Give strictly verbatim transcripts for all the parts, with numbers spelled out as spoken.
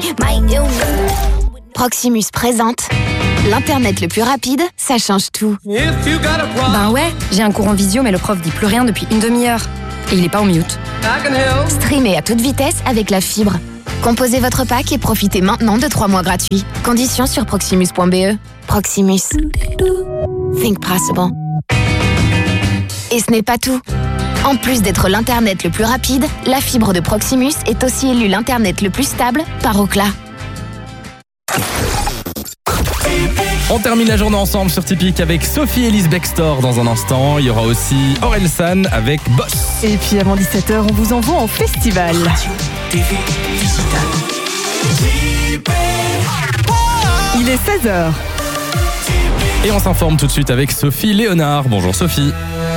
Proximus présente l'Internet le plus rapide, ça change tout. Ben ouais, j'ai un cours en visio mais le prof dit plus rien depuis une demi-heure. Et il est pas en mute. Streamez à toute vitesse avec la fibre. Composez votre pack et profitez maintenant de trois mois gratuits. Conditions sur proximus point b e. Proximus. Think possible. Et ce n'est pas tout. En plus d'être l'Internet le plus rapide, la fibre de Proximus est aussi élue l'Internet le plus stable par Ookla. On termine la journée ensemble sur Typique avec Sophie Elise Bextor dans un instant. Il y aura aussi Orelsan avec Boss. Et puis avant dix-sept heures, on vous envoie en festival. Radio, T V, digital. Il est seize heures. Et on s'informe tout de suite avec Sophie Léonard. Bonjour Sophie.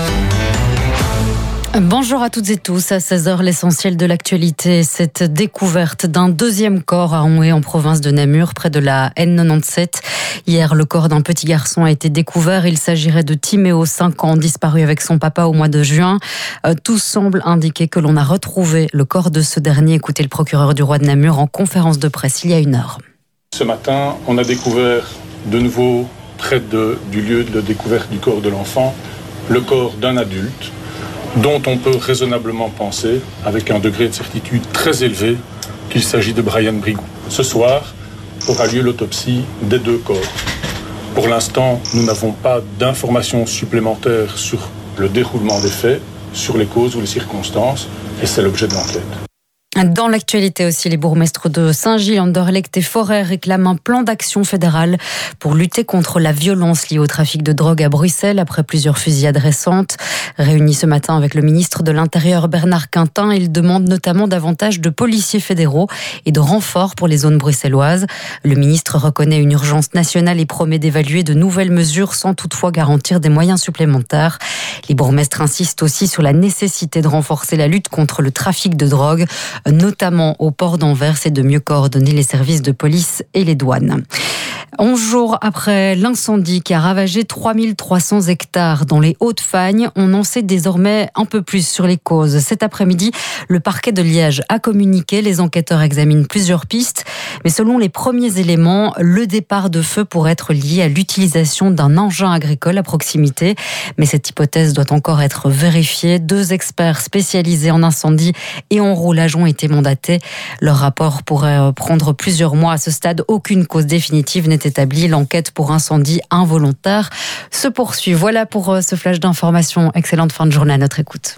Bonjour à toutes et tous. À seize heures, l'essentiel de l'actualité, cette découverte d'un deuxième corps à Onhé en province de Namur, près de la N quatre-vingt-dix-sept. Hier, le corps d'un petit garçon a été découvert. Il s'agirait de Timéo, cinq ans, disparu avec son papa au mois de juin. Euh, tout semble indiquer que l'on a retrouvé le corps de ce dernier. Écoutez le procureur du roi de Namur en conférence de presse il y a une heure. Ce matin, on a découvert de nouveau, près de, du lieu de découverte du corps de l'enfant, le corps d'un adulte, dont on peut raisonnablement penser, avec un degré de certitude très élevé, qu'il s'agit de Brian Brigou. Ce soir aura lieu l'autopsie des deux corps. Pour l'instant, nous n'avons pas d'informations supplémentaires sur le déroulement des faits, sur les causes ou les circonstances, et c'est l'objet de l'enquête. Dans l'actualité aussi, les bourgmestres de Saint-Gilles, Anderlecht et Forêt réclament un plan d'action fédéral pour lutter contre la violence liée au trafic de drogue à Bruxelles après plusieurs fusillades récentes. Réunis ce matin avec le ministre de l'Intérieur Bernard Quintin, ils demandent notamment davantage de policiers fédéraux et de renforts pour les zones bruxelloises. Le ministre reconnaît une urgence nationale et promet d'évaluer de nouvelles mesures sans toutefois garantir des moyens supplémentaires. Les bourgmestres insistent aussi sur la nécessité de renforcer la lutte contre le trafic de drogue, notamment au port d'Anvers, et de mieux coordonner les services de police et les douanes. onze jours après l'incendie qui a ravagé trois mille trois cents hectares dans les Hauts-de-Fagne, on en sait désormais un peu plus sur les causes. Cet après-midi, le parquet de Liège a communiqué. Les enquêteurs examinent plusieurs pistes. Mais selon les premiers éléments, le départ de feu pourrait être lié à l'utilisation d'un engin agricole à proximité. Mais cette hypothèse doit encore être vérifiée. Deux experts spécialisés en incendie et en roulage ont été mandatés. Leur rapport pourrait prendre plusieurs mois. À ce stade, aucune cause définitive n'est établie. L'enquête pour incendie involontaire se poursuit. Voilà pour ce flash d'information. Excellente fin de journée à notre écoute.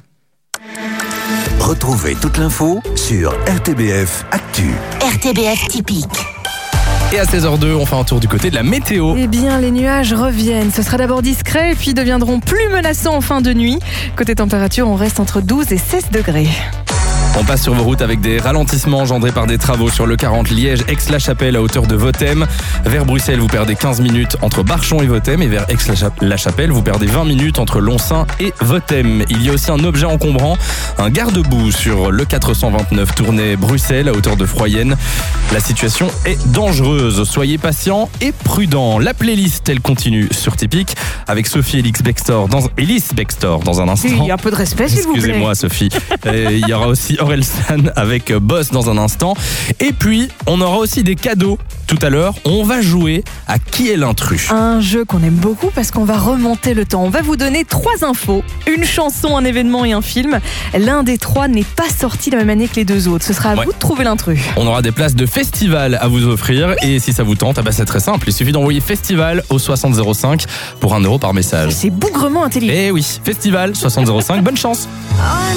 Retrouvez toute l'info sur R T B F Actu. R T B F Typique. Et à seize heures deux, on fait un tour du côté de la météo. Eh bien, les nuages reviennent. Ce sera d'abord discret et puis deviendront plus menaçants en fin de nuit. Côté température, on reste entre douze et seize degrés. On passe sur vos routes avec des ralentissements engendrés par des travaux sur le quarante Liège-Aix-la-Chapelle à hauteur de Vothème. Vers Bruxelles, vous perdez quinze minutes entre Barchon et Vothème, et vers Aix-la-Chapelle, vous perdez vingt minutes entre Lonsin et Vothème. Il y a aussi un objet encombrant, un garde-boue sur le quatre cent vingt-neuf Tournai-Bruxelles à hauteur de Froyenne. La situation est dangereuse. Soyez patients et prudents. La playlist, elle continue sur Typique avec Sophie Elise Bextor dans, Elise Bextor dans un instant. Il y a un peu de respect, s'il vous plaît. Excusez-moi, Sophie. Et il y aura aussi Orelsan avec Boss dans un instant. Et puis, on aura aussi des cadeaux tout à l'heure. On va jouer à Qui est l'intrus. Un jeu qu'on aime beaucoup parce qu'on va remonter le temps. On va vous donner trois infos, une chanson, un événement et un film. L'un des trois n'est pas sorti la même année que les deux autres. Ce sera à Ouais. vous de trouver l'intrus. On aura des places de festival à vous offrir. Et si ça vous tente, ah bah c'est très simple. Il suffit d'envoyer festival au soixante zéro cinq pour un euro par message. C'est bougrement intelligent. Eh oui, festival soixante zéro cinq. Bonne chance.